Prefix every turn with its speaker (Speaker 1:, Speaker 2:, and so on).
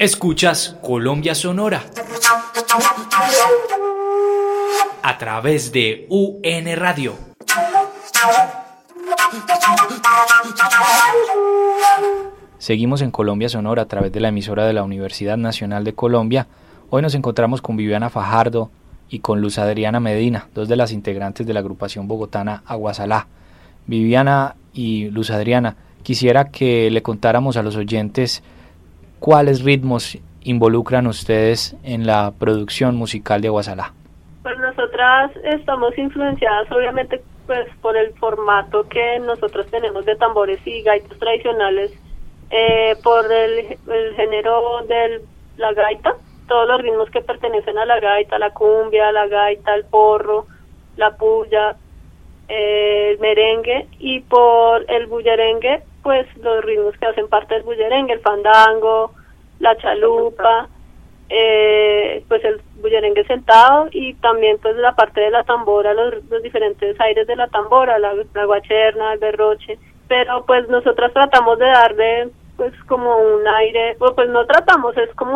Speaker 1: Escuchas Colombia Sonora a través de UN Radio. Seguimos en Colombia Sonora a través de la emisora de la Universidad Nacional de Colombia. Hoy nos encontramos con Viviana Fajardo y con Luz Adriana Medina, dos de las integrantes de la agrupación bogotana Aguasalá. Viviana y Luz Adriana, quisiera que le contáramos a los oyentes cuáles ritmos involucran ustedes en la producción musical de Aguasalá.
Speaker 2: Pues nosotras estamos influenciadas obviamente pues por el formato que nosotros tenemos de tambores y gaitas tradicionales, por el género de la gaita, todos los ritmos que pertenecen a la gaita, la cumbia, la gaita, el porro, la puya, el merengue, y por el bullerengue, pues los ritmos que hacen parte del bullerengue, el fandango, la chalupa, pues el bullerengue sentado, y también pues la parte de la tambora, los diferentes aires de la tambora, la guacherna, el berroche. Pero pues nosotras tratamos de darle pues como un aire, pues no tratamos, es como